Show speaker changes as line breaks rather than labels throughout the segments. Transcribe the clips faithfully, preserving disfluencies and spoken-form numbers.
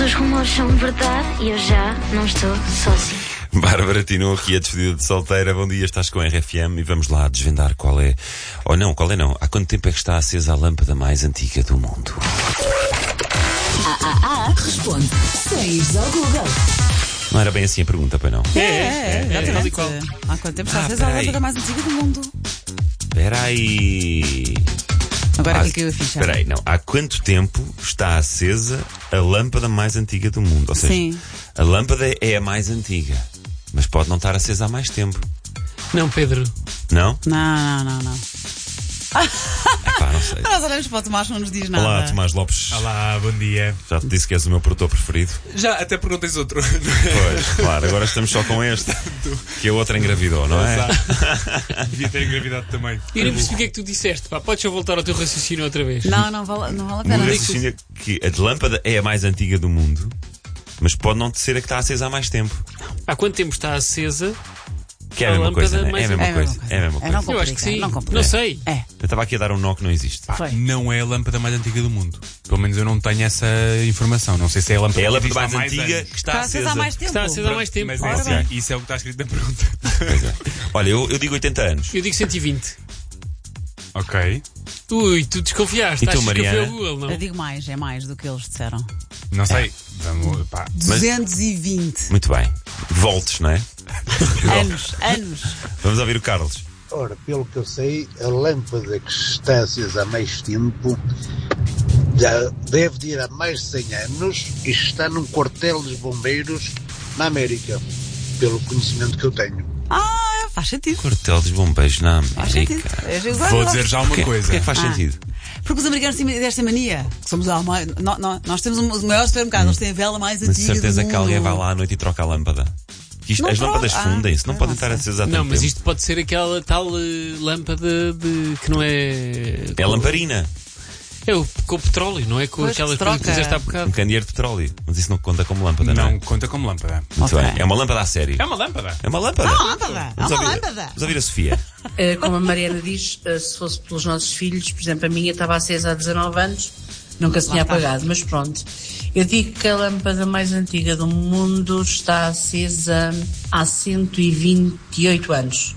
os rumores são verdade e eu já não estou sozinho.
Bárbara Tino aqui a despedida de solteira. Bom dia, estás com a R F M e vamos lá desvendar qual é, ou não, qual é não, há quanto tempo é que está acesa a lâmpada mais antiga do mundo?
Ah, ah, ah, responde sem ires ao Google.
Não era bem assim a pergunta, pois não?
É, é, é, é,
exatamente.
qual.
Há quanto tempo está
Ah,
acesa a
peraí.
lâmpada mais antiga do mundo?
Espera aí.
Agora
Ah,
que caiu a ficha.
Espera aí, não. Há quanto tempo está acesa a lâmpada mais antiga do mundo? Ou seja,
Sim.
a lâmpada é a mais antiga, mas pode não estar acesa há mais tempo.
Não, Pedro.
Não?
Não, não, não, não.
Epá, não sei.
Nós olhamos para o Tomás, não nos diz nada.
Olá, Tomás Lopes.
Olá, bom dia.
Já te disse que és o meu produtor preferido?
Já até perguntas outro.
Pois, claro, agora estamos só com este. Que a outra engravidou, não é?
Exato. Devia ter engravidado também.
Eu nem percebi o que é que tu disseste, pá. Podes só voltar ao teu raciocínio outra vez?
Não, não vale, não vale a
O meu
pena.
raciocínio é que a lâmpada é a mais antiga do mundo, mas pode não ser a que está acesa há mais tempo.
Há quanto tempo está acesa?
Que é a
A
mesma
lâmpada
coisa, né?
mais
É a mesma
É a
coisa.
mesma coisa.
É a mesma
É, não
coisa.
Eu acho que sim.
Não complica.
Não sei.
É.
Eu estava aqui a dar um nó que não existe.
Foi.
Não é a lâmpada mais antiga do mundo. Pelo menos eu não tenho essa informação. Não sei se é a lâmpada,
É a
que
lâmpada
existe há
mais antiga
anos.
que está
Está acesa
acesa.
há mais tempo.
Está acesa há mais tempo.
Mas
Ora
é,
bem.
assim, isso é o que está escrito na pergunta.
Pois é. Olha, eu, eu digo oitenta anos.
Eu digo cento e vinte.
Ok.
Ui, tu desconfiaste.
E tu,
Achas que eu fui
Mariana?
ao Google, não?
Eu digo mais, é mais do que eles disseram.
Não sei. Vamos, pá.
duzentos e vinte
Muito bem. Voltes, não é?
anos, anos.
Vamos ouvir o Carlos.
Ora, pelo que eu sei, a lâmpada que está acesa há mais tempo já deve de ir há mais de cem anos e está num quartel dos bombeiros na América, pelo conhecimento que eu tenho.
Ah, faz sentido.
Quartel dos Bombeiros na
Faz sentido.
América.
Eu agora
Vou
gosto.
dizer já uma
Porquê?
coisa.
Porquê que faz
Ah.
sentido?
Porque os americanos têm desta mania. Que somos a mais, nós, nós, nós temos o maior supermercado, eles têm a vela mais
Mas de
antiga
certeza
do mundo.
que alguém vai lá à noite e troca a lâmpada. Que isto-
Não
as lâmpadas
troca.
fundem-se, não
Ah,
podem
não
estar
sei.
acesas há tanto
Não, mas
tempo.
isto pode ser aquela tal eh, lâmpada de que não é.
É a lamparina.
É o, com o petróleo, não é com
Pois,
aquelas
que se
coisas que
troca.
fizeste há
Um
bocado.
candeeiro de petróleo. Mas isso não conta como lâmpada, não,
Não
é?
conta como lâmpada.
Muito
Ok.
bem. É uma lâmpada a sério.
É uma lâmpada.
É uma lâmpada.
É uma lâmpada. É
Vamos
uma
ouvir-
lâmpada.
Vamos ouvir a Sofia.
Uh, como a Mariana diz, uh, se fosse pelos nossos filhos, por exemplo, a minha estava acesa há dezanove anos, nunca se tinha
está.
apagado, mas pronto. Eu digo que a lâmpada mais antiga do mundo está acesa há cento e vinte e oito anos.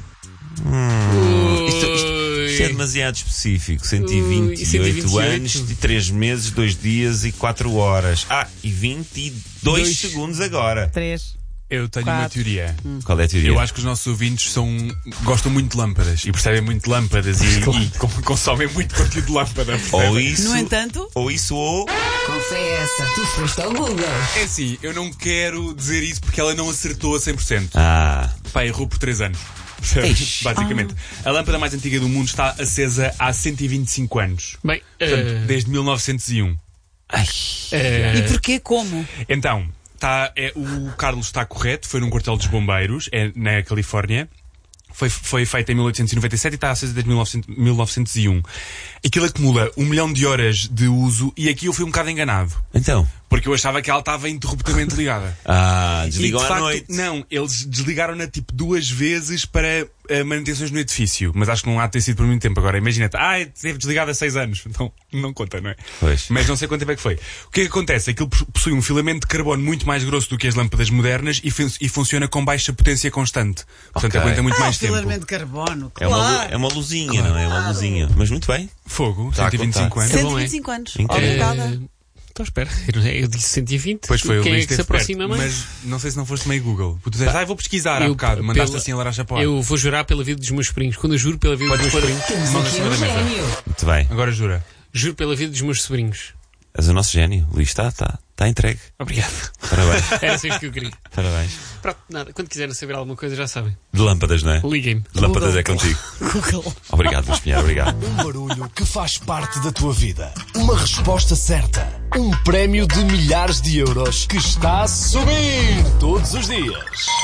Isto, isto- isto é demasiado específico. cento e vinte e oito
Ui,
anos, e três meses, dois dias e quatro horas. Ah, e vinte e dois
Dois.
segundos agora.
Três.
Eu tenho uma
Quatro.
teoria.
Qual é a teoria?
Eu acho que os nossos ouvintes são, gostam muito de lâmpadas e percebem muito de lâmpadas e, e com- consomem muito conteúdo de lâmpada.
Ou
percebem?
isso,
No entanto,
ou isso ou...
Confessa, tu foste ao Google.
É assim, eu não quero dizer isso porque ela não acertou a cem por cento.
Ah,
Pá, errou por três anos. Percebes?
Eish.
Basicamente. A lâmpada mais antiga do mundo está acesa há cento e vinte e cinco anos.
Bem,
Portanto,
eh,
desde mil novecentos e um.
ai,
eh,
e porquê como?
Então, tá, é, o Carlos está correto, foi num quartel dos bombeiros, é, na Califórnia. Foi, foi feita em mil oitocentos e noventa e sete e está acesa desde mil novecentos, mil novecentos e um. Aquilo acumula um milhão de horas de uso e aqui eu fui um bocado enganado.
então.
Porque eu achava que ela estava interruptamente ligada.
Ah,
E,
desligam
de
à
facto,
noite.
Não, eles desligaram-na tipo duas vezes para uh, manutenções no edifício. Mas acho que não há de ter sido por muito tempo. Agora, imagina-te, ah, teve desligado há seis anos. Não, não conta, não é?
Pois.
Mas não sei quanto tempo é que foi. O que é que acontece? Aquilo possui um filamento de carbono muito mais grosso do que as lâmpadas modernas e, fun- e funciona com baixa potência constante. Portanto,
Ok.
aguenta muito
Ah,
mais
o
tempo.
filamento de carbono,
É uma, lu-
claro.
é uma luzinha, não é? É uma luzinha. Mas muito bem.
Fogo,
Tá a
cento e vinte e cinco
contar.
anos.
É bom,
cento e vinte e cinco anos.
Incrível.
Obrigada.
então espera, eu, eu disse cento e vinte.
Pois foi, o
Quem é
Luís
que se
esteve perto,
aproxima mais?
mas não sei se não foste meio Google. Tu dizes, ah, eu vou pesquisar há
Eu,
bocado, mandaste
pela-
assim a laranja para
Eu vou jurar pela vida dos meus sobrinhos. Quando eu juro pela vida
Podes
dos meus
pôr
sobrinhos,
a mão em cima da mesa.
Muito bem.
Agora jura.
juro pela vida dos meus sobrinhos.
És o nosso gênio. Luís, está, está, está entregue.
Obrigado.
Parabéns.
Era assim que eu queria.
Parabéns.
Pronto, nada. Quando quiserem saber alguma coisa, já sabem.
De lâmpadas, não é?
Liguem-me.
De lâmpadas é contigo.
Google.
Obrigado, Luís Pinheiro. Obrigado.
Um barulho que faz parte da tua vida. Uma resposta certa. Um prémio de milhares de euros que está a subir todos os dias.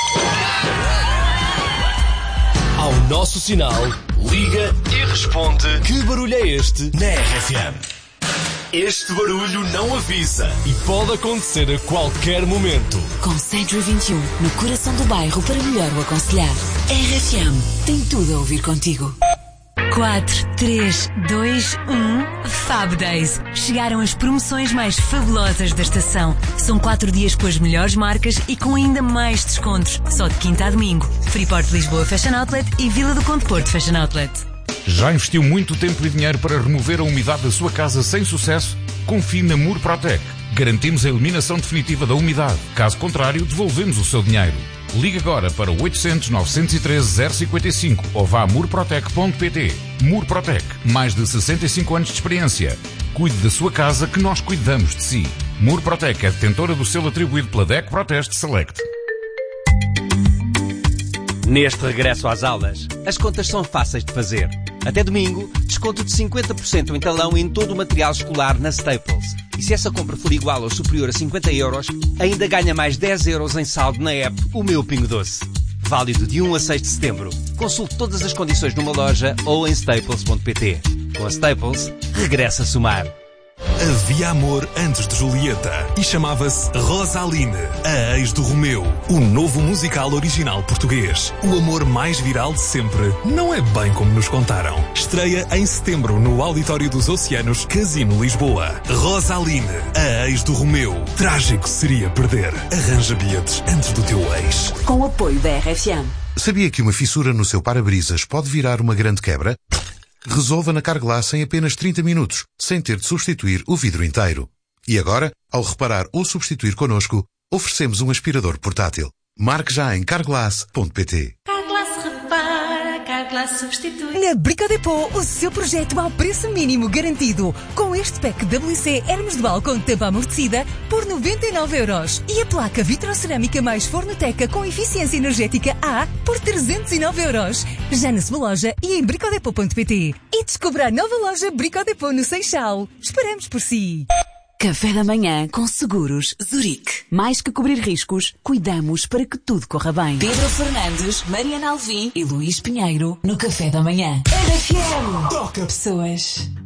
Ao nosso sinal, liga e responde. Que barulho é este na R F M? Este barulho não avisa e pode acontecer a qualquer momento.
Com Century vinte e um, no coração do bairro para melhor o aconselhar. R F M tem tudo a ouvir contigo.
quatro, três, dois, um, Fab Days. Chegaram as promoções mais fabulosas da estação. São quatro dias com as melhores marcas e com ainda mais descontos. Só de quinta a domingo. Freeport Lisboa Fashion Outlet e Vila do Conde Porto Fashion Outlet.
Já investiu muito tempo e dinheiro para remover a umidade da sua casa sem sucesso? Confie na Murprotec. Garantimos a eliminação definitiva da umidade. Caso contrário, devolvemos o seu dinheiro. Ligue agora para o oitocentos, novecentos e treze, zero cinquenta e cinco ou vá a murprotec ponto pt. Murprotec, mais de sessenta e cinco anos de experiência. Cuide da sua casa que nós cuidamos de si. Murprotec é detentora do selo atribuído pela D E C Proteste Select.
Neste regresso às aulas, as contas são fáceis de fazer. Até domingo, desconto de cinquenta por cento em talão em todo o material escolar na Staples. E se essa compra for igual ou superior a cinquenta euros, ainda ganha mais dez euros em saldo na app O Meu Pingo Doce. Válido de um a seis de setembro. Consulte todas as condições numa loja ou em staples ponto pt. Com a Staples, regressa a somar.
Havia amor antes de Julieta e chamava-se Rosaline, a ex do Romeu. O novo musical original português. O amor mais viral de sempre não é bem como nos contaram. Estreia em setembro no Auditório dos Oceanos, Casino Lisboa. Rosaline, a ex do Romeu. Trágico seria perder. Arranja bilhetes antes do teu ex.
Com o apoio da R F M.
Sabia que uma fissura no seu para-brisas pode virar uma grande quebra? Resolva na Carglass em apenas trinta minutos, sem ter de substituir o vidro inteiro. E agora, ao reparar ou substituir connosco, oferecemos um aspirador portátil. Marque já em carglass ponto pt.
Carglass repara, Carglass substitui.
Na Brico Dépôt, o seu projeto ao preço mínimo garantido. Com este pack W C Hermes Dual com tampa amortecida por noventa e nove euros. E a placa vitrocerâmica mais Fornoteca com eficiência energética A por trezentos e nove euros. Já na sua loja e em brico dépôt ponto pt. E descubra a nova loja Brico Dépôt no Seixal. Esperamos por si.
Café da manhã com Seguros Zurique. Mais que cobrir riscos, cuidamos para que tudo corra bem. Pedro Fernandes, Mariana Alvim e Luís Pinheiro no Café da manhã. R F M. Toca pessoas.